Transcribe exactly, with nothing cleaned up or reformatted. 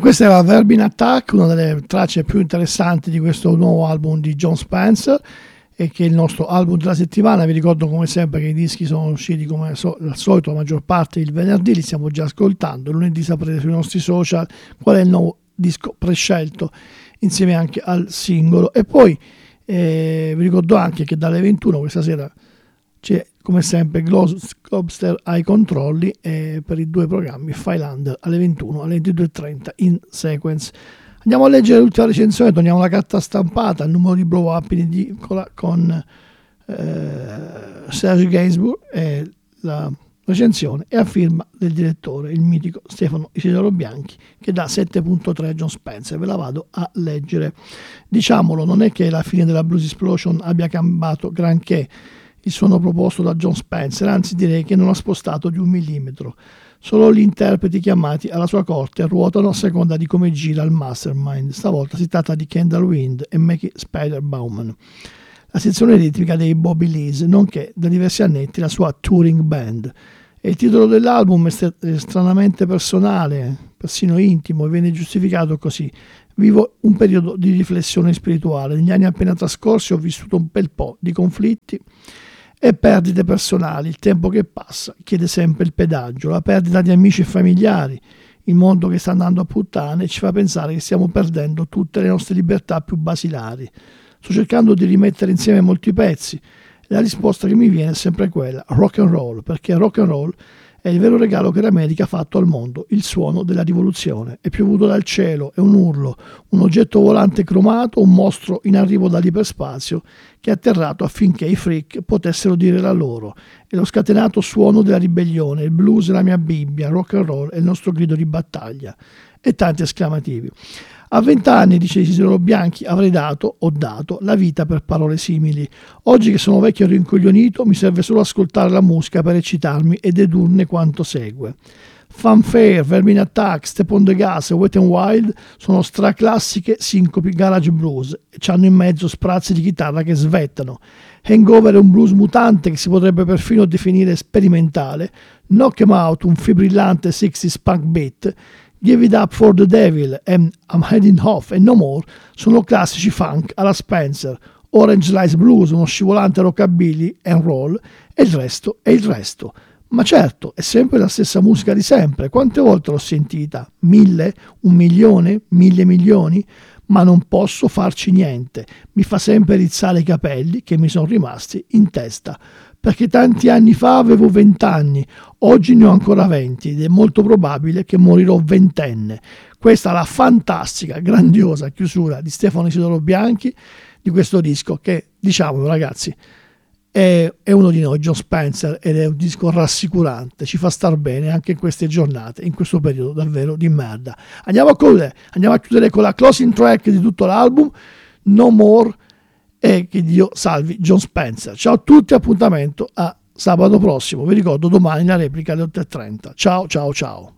questa era Verbal Attack, una delle tracce più interessanti di questo nuovo album di Jon Spencer, e che è il nostro album della settimana. Vi ricordo come sempre che i dischi sono usciti come so, al solito la maggior parte il venerdì, li stiamo già ascoltando. Lunedì saprete sui nostri social qual è il nuovo disco prescelto insieme anche al singolo. E poi eh, vi ricordo anche che dalle ventuno questa sera c'è come sempre Globster ai controlli, e per i due programmi Filander alle ventuno, alle ventidue e trenta in sequence. Andiamo a leggere l'ultima recensione, torniamo alla carta stampata, il numero di Blow Up in edicola con eh, Serge Gainsbourg, e la recensione è a firma del direttore, il mitico Stefano Isidoro Bianchi, che dà sette virgola tre a Jon Spencer. Ve la vado a leggere. Diciamolo, non è che la fine della Blues Explosion abbia cambiato granché il suono proposto da Jon Spencer, anzi direi che non ha spostato di un millimetro. Solo gli interpreti chiamati alla sua corte ruotano a seconda di come gira il mastermind. Stavolta si tratta di Kendall Wind e Mackie Spider-Bowman, la sezione ritmica dei Bobby Lees, nonché da diversi annetti la sua touring band. E il titolo dell'album è stranamente personale, persino intimo, e viene giustificato così: vivo un periodo di riflessione spirituale. Negli anni appena trascorsi ho vissuto un bel po' di conflitti e perdite personali. Il tempo che passa chiede sempre il pedaggio, la perdita di amici e familiari, il mondo che sta andando a puttane ci fa pensare che stiamo perdendo tutte le nostre libertà più basilari. Sto cercando di rimettere insieme molti pezzi e la risposta che mi viene è sempre quella: rock and roll, perché rock and roll è il vero regalo che l'America ha fatto al mondo, il suono della rivoluzione. È piovuto dal cielo, è un urlo, un oggetto volante cromato, un mostro in arrivo dall'iperspazio che è atterrato affinché i freak potessero dire la loro. È lo scatenato suono della ribellione, il blues è la mia Bibbia, rock and roll è il nostro grido di battaglia. E tanti esclamativi. A vent'anni, dice Isidoro Bianchi, avrei dato, ho dato, la vita per parole simili. Oggi che sono vecchio e rincoglionito, mi serve solo ascoltare la musica per eccitarmi e dedurne quanto segue. Fanfare, Verbal Attack, Step on the Gas e Wet n Wild sono straclassiche sincopi garage blues e c'hanno in mezzo sprazzi di chitarra che svettano. Hangover è un blues mutante che si potrebbe perfino definire sperimentale. Knock 'em Out, un fibrillante sessantasei punk beat. Give It Up for the Devil e I'm Heading Off e No More sono classici funk alla Spencer. Orange Slice Blues, uno scivolante rockabilly and roll, e il resto è il resto. Ma certo, è sempre la stessa musica di sempre. Quante volte l'ho sentita? Mille? Un milione? Mille milioni? Ma non posso farci niente. Mi fa sempre rizzare i capelli che mi sono rimasti in testa. Perché tanti anni fa avevo vent'anni, oggi ne ho ancora venti ed è molto probabile che morirò ventenne. Questa è la fantastica, grandiosa chiusura di Stefano Isidoro Bianchi di questo disco che, diciamolo ragazzi, è, è uno di noi, Jon Spencer, ed è un disco rassicurante, ci fa star bene anche in queste giornate, in questo periodo davvero di merda. Andiamo a chiudere, andiamo a chiudere con la closing track di tutto l'album, No More, e che Dio salvi Jon Spencer. Ciao a tutti, appuntamento a sabato prossimo. Vi ricordo domani la replica alle otto e trenta. Ciao ciao ciao.